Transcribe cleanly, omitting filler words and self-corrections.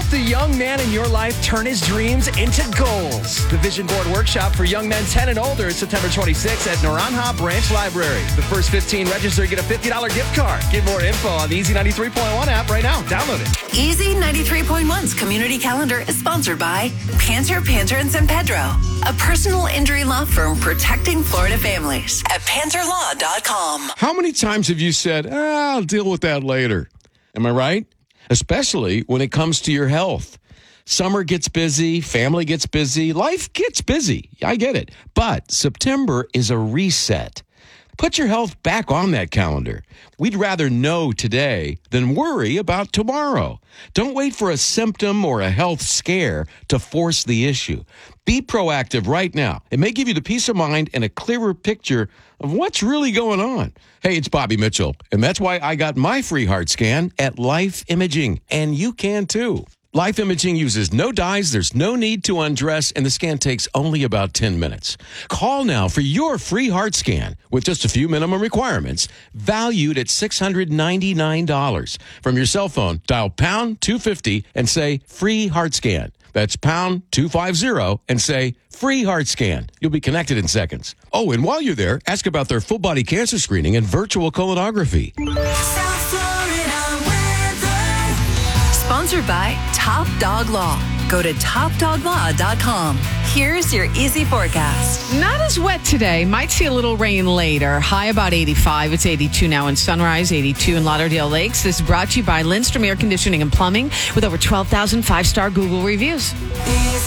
the young man in your life turn his dreams into goals. The Vision Board Workshop for young men 10 and older is September 26th at Naranja Branch Library. The first 15 register get a $50 gift card. Get more info on the Easy 93.1 app right now. Download it. Easy 93.1's community calendar is sponsored by Panter, and San Pedro, a personal injury law firm protecting Florida families at PanterLaw.com. How many times have you said, I'll deal with that later? Am I right? Especially when it comes to your health. Summer gets busy, family gets busy, life gets busy. I get it. But September is a reset. Put your health back on that calendar. We'd rather know today than worry about tomorrow. Don't wait for a symptom or a health scare to force the issue. Be proactive right now. It may give you the peace of mind and a clearer picture of what's really going on. Hey, it's Bobby Mitchell, and that's why I got my free heart scan at Life Imaging, and you can too. Life Imaging uses no dyes, there's no need to undress, and the scan takes only about 10 minutes. Call now for your free heart scan with just a few minimum requirements, valued at $699. From your cell phone, dial pound 250 and say free heart scan. That's pound 250 and say free heart scan. You'll be connected in seconds. Oh, and while you're there, ask about their full body cancer screening and virtual colonography. Sponsored by Top Dog Law. Go to topdoglaw.com. Here's your easy forecast. Not as wet today. Might see a little rain later. High about 85. It's 82 now in Sunrise, 82 in Lauderdale Lakes. This is brought to you by Lindstrom Air Conditioning and Plumbing with over 12,000 five-star Google reviews.